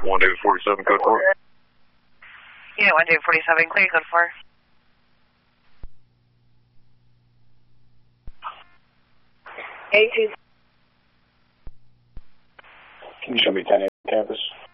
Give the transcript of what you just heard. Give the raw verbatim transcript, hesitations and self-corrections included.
one David forty-seven, code four. Unit one David forty-seven, clear, code four. A two. Can you show me ten campus?